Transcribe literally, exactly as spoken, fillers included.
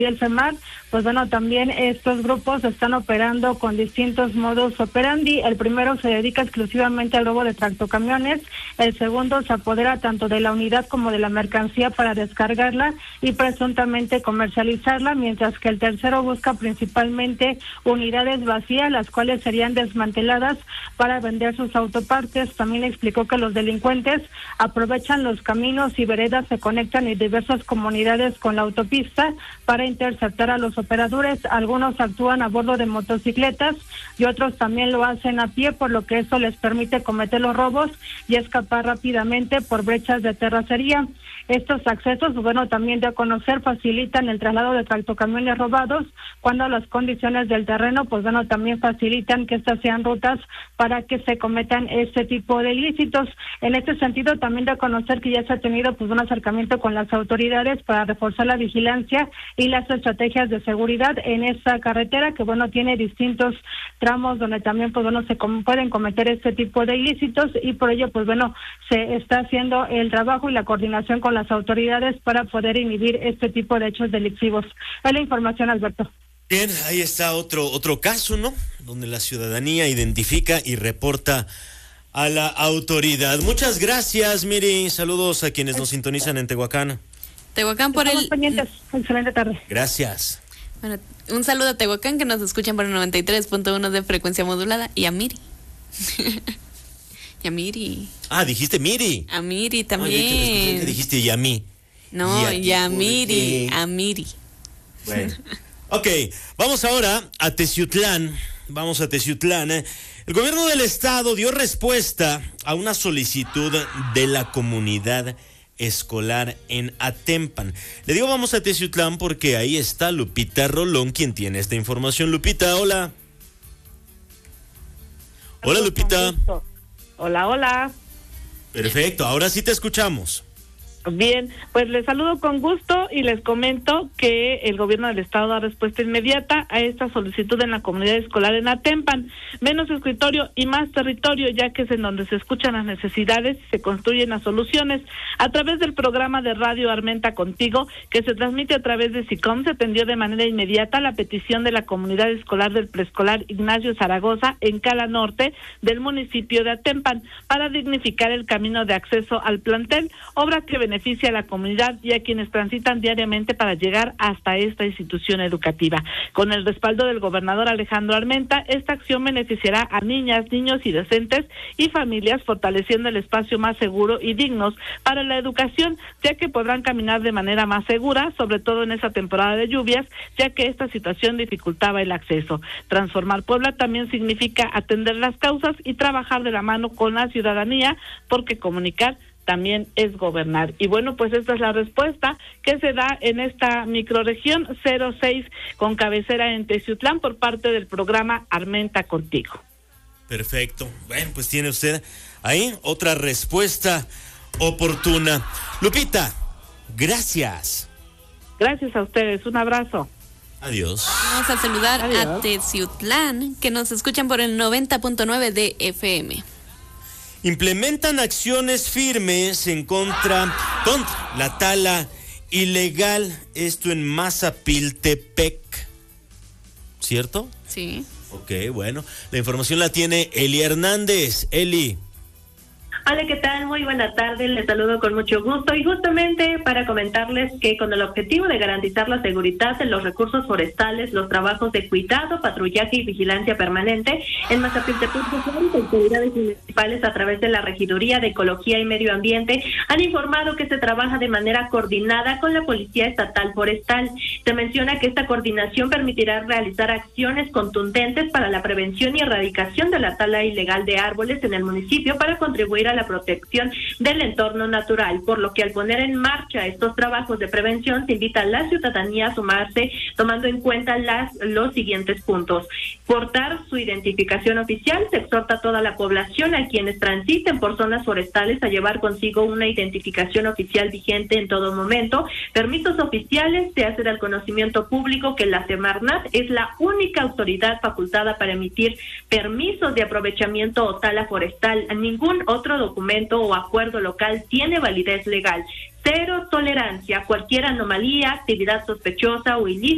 el FEMAR, pues bueno, también estos grupos están operando con distintos modus operandi. El primero se dedica exclusivamente al robo de tractocamiones, el segundo se apodera tanto de la unidad como de la mercancía para descargarla y presuntamente comercializarla, mientras que el tercero busca principalmente unidades vacías, las cuales serían desmanteladas para vender sus autopartes. También explicó que los delincuentes aprovechan los caminos y veredas que conectan en diversas comunidades con la autopista para interceptar a los operadores. Algunos actúan a bordo de motocicletas y otros también lo hacen a pie, por lo que eso les permite cometer los robos y escapar rápidamente por brechas de terracería. Estos accesos, bueno, también de conocer, facilitan el traslado de tractocamiones robados cuando las condiciones del terreno, pues bueno, también facilitan que estas sean rutas para que se cometan este tipo de ilícitos. En este sentido, también de conocer que ya se ha tenido pues un acercamiento con las autoridades para reforzar la vigilancia y las estrategias de seguridad en esta carretera, que bueno, tiene distintos tramos donde también pues bueno se com- pueden cometer este tipo de ilícitos, y por ello pues bueno se está haciendo el trabajo y la coordinación con las autoridades para poder inhibir este tipo de hechos delictivos. Es la información, Alberto. Bien, ahí está otro otro caso, ¿no? Donde la ciudadanía identifica y reporta a la autoridad. Muchas gracias, Miri. Saludos a quienes nos sintonizan en Tehuacán. Tehuacán por Estamos el... pendientes. Excelente tarde. Gracias. Bueno, un saludo a Tehuacán, que nos escuchan por el noventa y tres punto uno de frecuencia modulada, y a Miri. Y a Miri. Ah, dijiste Miri. A Miri también. Oye, que dijiste y a mí. No, y a, y a Miri, a Miri. Bueno. Ok, vamos ahora a Teciutlán. Vamos a Teciutlán. El gobierno del estado dio respuesta a una solicitud de la comunidad escolar en Atempan. Le digo vamos a Teciutlán porque ahí está Lupita Rolón, quien tiene esta información. Lupita, hola. Hola, Lupita. Hola, hola. Perfecto, ahora sí te escuchamos. Bien, pues les saludo con gusto y les comento que el gobierno del estado da respuesta inmediata a esta solicitud en la comunidad escolar en Atempan. Menos escritorio y más territorio, ya que es en donde se escuchan las necesidades y se construyen las soluciones. A través del programa de radio Armenta Contigo, que se transmite a través de SICOM, se atendió de manera inmediata la petición de la comunidad escolar del preescolar Ignacio Zaragoza en Cala Norte del municipio de Atempan para dignificar el camino de acceso al plantel, obra que beneficia a la comunidad y a quienes transitan diariamente para llegar hasta esta institución educativa. Con el respaldo del gobernador Alejandro Armenta, esta acción beneficiará a niñas, niños y docentes y familias, fortaleciendo el espacio más seguro y dignos para la educación, ya que podrán caminar de manera más segura, sobre todo en esa temporada de lluvias, ya que esta situación dificultaba el acceso. Transformar Puebla también significa atender las causas y trabajar de la mano con la ciudadanía, porque comunicar también es gobernar. Y bueno, pues esta es la respuesta que se da en esta microrregión cero seis con cabecera en Teciutlán por parte del programa Armenta Contigo. Perfecto. Bueno, pues tiene usted ahí otra respuesta oportuna. Lupita, gracias. Gracias a ustedes. Un abrazo. Adiós. Vamos a saludar Adiós. a Teciutlán, que nos escuchan por el noventa punto nueve de F M. Implementan acciones firmes en contra, contra la tala ilegal, esto en Mazapiltepec, ¿cierto? Sí. Ok, bueno, la información la tiene Eli Hernández. Eli. Hola, ¿qué tal? Muy buena tarde, les saludo con mucho gusto y justamente para comentarles que con el objetivo de garantizar la seguridad en los recursos forestales, los trabajos de cuidado, patrullaje y vigilancia permanente en Mazapiltepec, las autoridades municipales a través de la Regiduría de Ecología y Medio Ambiente han informado que se trabaja de manera coordinada con la Policía Estatal Forestal. Se menciona que esta coordinación permitirá realizar acciones contundentes para la prevención y erradicación de la tala ilegal de árboles en el municipio para contribuir a la protección del entorno natural, por lo que al poner en marcha estos trabajos de prevención se invita a la ciudadanía a sumarse tomando en cuenta las los siguientes puntos. Portar su identificación oficial, se exhorta a toda la población a quienes transiten por zonas forestales a llevar consigo una identificación oficial vigente en todo momento. Permisos oficiales, se hace del conocimiento público que la Semarnat es la única autoridad facultada para emitir permisos de aprovechamiento o tala forestal. Ningún otro documento o acuerdo local tiene validez legal. Cero tolerancia a cualquier anomalía, actividad sospechosa o ilícita